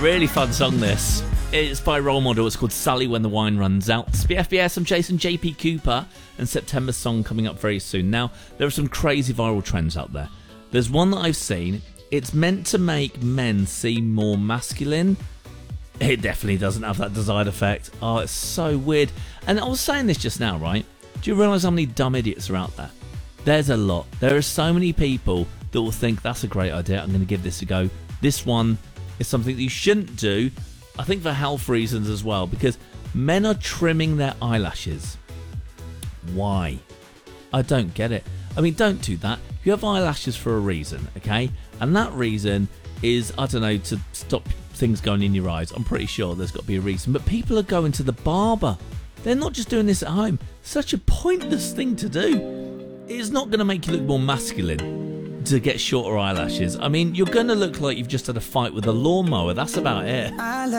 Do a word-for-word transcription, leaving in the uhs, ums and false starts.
Really fun song, this. It's by Role Model. It's called Sally When the Wine Runs Out. It's B F B S. I'm Jason J P Cooper, and September's song coming up very soon. Now, there are some crazy viral trends out there. There's one that I've seen. It's meant to make men seem more masculine. It definitely doesn't have that desired effect. Oh, it's so weird. And I was saying this just now, right? Do you realise how many dumb idiots are out there? There's a lot. There are so many people that will think, that's a great idea, I'm going to give this a go. This one is something that you shouldn't do, I think for health reasons as well, because men are trimming their eyelashes. Why? I don't get it. I mean, don't do that. You have eyelashes for a reason, okay? And that reason is, I don't know, to stop things going in your eyes. I'm pretty sure there's got to be a reason. But people are going to the barber. They're not just doing this at home. Such a pointless thing to do. It's not going to make you look more masculine to get shorter eyelashes. I mean, you're going to look like you've just had a fight with a lawnmower. That's about it.